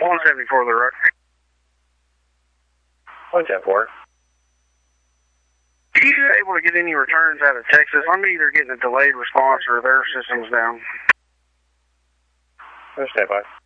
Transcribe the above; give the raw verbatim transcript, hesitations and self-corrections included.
one seventy-four the road. one ten four. Are you able to get any returns out of Texas? I'm either getting a delayed response or their system's down. Stand by.